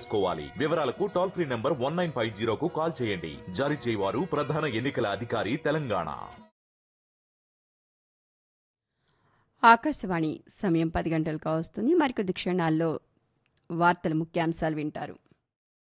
చేసుకోవాలి. వివరాలకు toll free number 1950కు call చేయండి. జారీ చేయవారు ప్రధాన ఎన్నికల అధికారి తెలంగాణ. ఆకాశవాణి సమయం 10 గంటలకు వస్తుంది. మరికొద్ది క్షణాల్లో వార్తల ముఖ్యాంశాలు వింటారు.